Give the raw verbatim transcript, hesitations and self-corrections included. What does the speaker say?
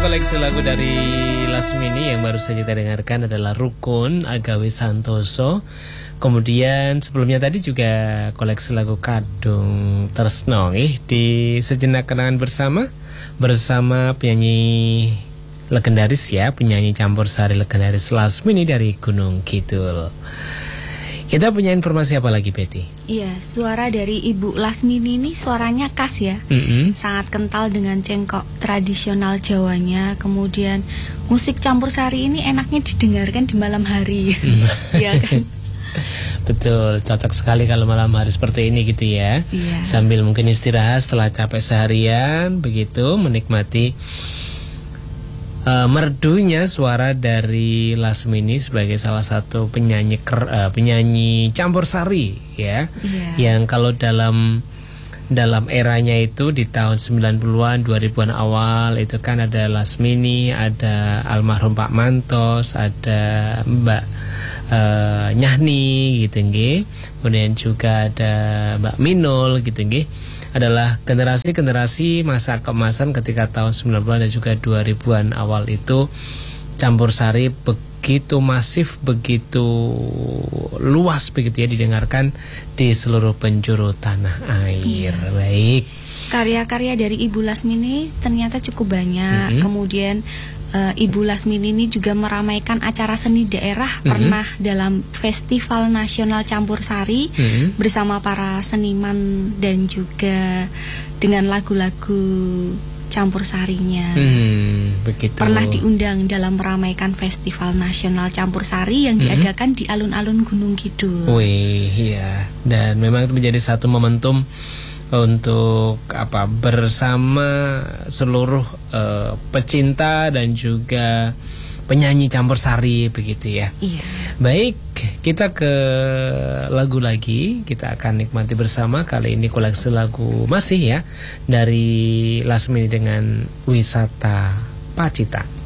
koleksi lagu dari Lasmini yang baru saja kita dengarkan adalah Rukun Agawe Santoso. Kemudian sebelumnya tadi juga koleksi lagu Kadung Tresno nih di Sejenak Kenangan Bersama bersama penyanyi legendaris ya, penyanyi campursari legendaris Lasmini dari Gunung Kidul. Kita punya informasi apa lagi, Betty? Iya, suara dari Ibu Lasmini ini suaranya khas ya, mm-hmm. sangat kental dengan cengkok tradisional Jawanya. Kemudian musik campursari ini enaknya didengarkan di malam hari, ya kan? Betul, cocok sekali kalau malam hari seperti ini gitu ya. Iya. Sambil mungkin istirahat setelah capek seharian, begitu menikmati Uh, merdunya suara dari Lasmini sebagai salah satu penyanyi ker, uh, penyanyi campursari ya, yeah. Yang kalau dalam dalam eranya itu di tahun sembilan puluhan, dua ribuan awal itu kan ada Lasmini, ada almarhum Pak Mantos, ada Mbak uh, Nyahni gitu nggih. Kemudian juga ada Mbak Minul gitu nggih. Adalah generasi-generasi masa keemasan ketika tahun sembilan puluhan dan juga dua ribuan awal itu campursari begitu masif, begitu luas begitu ya didengarkan di seluruh penjuru tanah air. Iya. Baik. Karya-karya dari Ibu Lasmini ternyata cukup banyak. Mm-hmm. Kemudian Uh, Ibu Lasmini ini juga meramaikan acara seni daerah, mm-hmm. pernah dalam Festival Nasional Campursari mm-hmm. bersama para seniman dan juga dengan lagu-lagu campursarinya. Hmm, begitu. Pernah diundang dalam meramaikan Festival Nasional Campursari yang mm-hmm. diadakan di alun-alun Gunung Kidul. Wih, ya. Dan memang itu menjadi satu momentum untuk apa bersama seluruh uh, pecinta dan juga penyanyi campursari begitu ya. Iya. Baik, kita ke lagu lagi. Kita akan nikmati bersama kali ini koleksi lagu masih ya dari Lasmini dengan Wisata Pacitan.